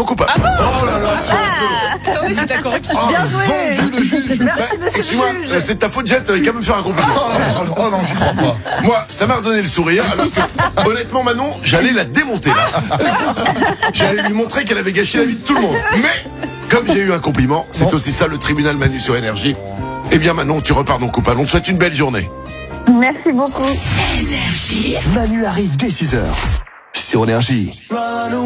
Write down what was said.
Non coupable. Oh là là, c'est honteux. Attendez, c'est de la corruption. Ah, Bien joué. vendu le juge. Merci, monsieur Excuse-moi, le juge. c'est de ta faute, Jet, t'avais quand même faire un compliment. Oh non, j'y crois pas. Moi, ça m'a redonné le sourire, alors que, honnêtement, Manon, j'allais la démonter, là. J'allais lui montrer qu'elle avait gâché la vie de tout le monde. Mais, comme j'ai eu un compliment, c'est aussi ça le tribunal Manu sur Énergie. Eh bien, Manon, tu repars non coupable. On te souhaite une belle journée. Merci beaucoup. Manu arrive dès 6h sur Énergie.